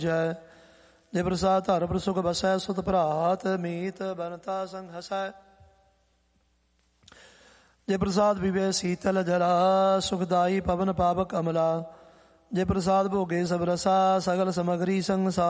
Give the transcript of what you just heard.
ਜੈ। ਜੇ ਪ੍ਰਸਾਦ ਧਰ ਪਰ ਸੁਖ ਬਸੈ, ਸੁਤ ਭਰਾਤ ਮੀਤ ਬਨਤਾ ਸੰਗ ਹਸੈ। ਜੇ ਪ੍ਰਸਾਦ ਪੀਵੇ ਸੀਤਲ ਜਲਾ, ਸੁਖਦਾਈ ਪਵਨ ਪਾਵਕ ਅਮਲਾ। ਜੇ ਪ੍ਰਸਾਦ ਭੋਗੇ ਸਭ ਰਸਾ, ਸਗਲ ਸਮਗਰੀ ਸੰਸਾਰ।